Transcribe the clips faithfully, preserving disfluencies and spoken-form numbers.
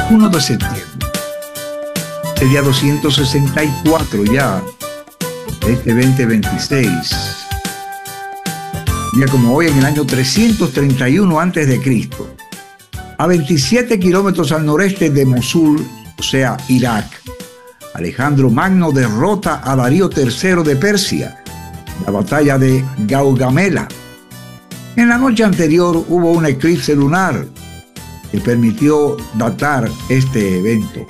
uno de septiembre. El día doscientos sesenta y cuatro ya, este veinte veintiséis. Día como hoy, en el año trescientos treinta y uno antes de Cristo, a veintisiete kilómetros al noreste de Mosul, o sea, Irak, Alejandro Magno derrota a Darío tercero de Persia, la batalla de Gaugamela. En la noche anterior hubo un eclipse lunar que permitió datar este evento.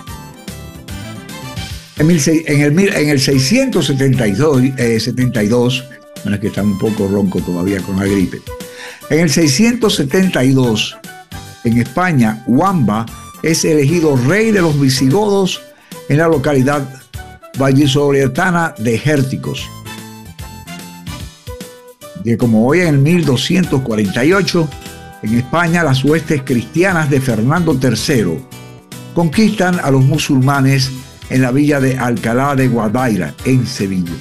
En, mil, en, el, en el seiscientos setenta y dos, eh, setenta y dos, bueno, es que está un poco ronco todavía con la gripe. En el seiscientos setenta y dos, en España, Wamba es elegido rey de los visigodos en la localidad vallisoletana de Jérticos. Y como hoy, en el mil doscientos cuarenta y ocho, en España, las huestes cristianas de Fernando tercero conquistan a los musulmanes en la villa de Alcalá de Guadaira, en Sevilla.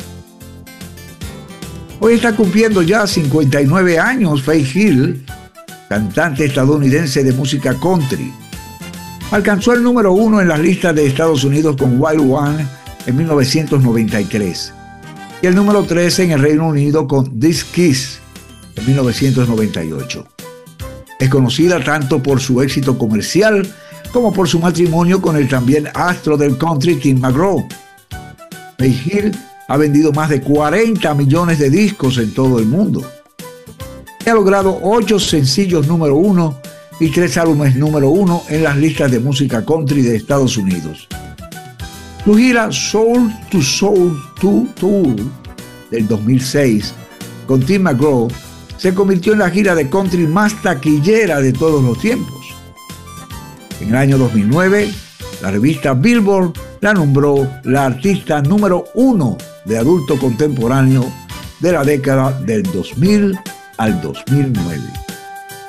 Hoy está cumpliendo ya cincuenta y nueve años Faith Hill, cantante estadounidense de música country. Alcanzó el número uno en las listas de Estados Unidos con Wild One en mil novecientos noventa y tres y el número trece en el Reino Unido con This Kiss en mil novecientos noventa y ocho. Es conocida tanto por su éxito comercial como por su matrimonio con el también astro del country Tim McGraw. Faith Hill ha vendido más de cuarenta millones de discos en todo el mundo. Ha logrado ocho sencillos número uno y tres álbumes número uno en las listas de música country de Estados Unidos. Su gira Soul to Soul to Tour del dos mil seis con Tim McGraw se convirtió en la gira de country más taquillera de todos los tiempos. En el año dos mil nueve, la revista Billboard la nombró la artista número uno de adulto contemporáneo de la década del dos mil al dos mil nueve.